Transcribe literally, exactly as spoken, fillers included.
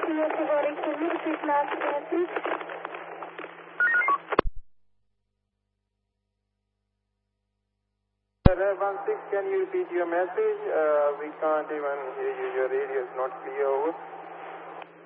clear to Warwick, can you repeat last message? Red one six, can you repeat your message? Uh, we can't even hear you. Your radio is not clear. Over.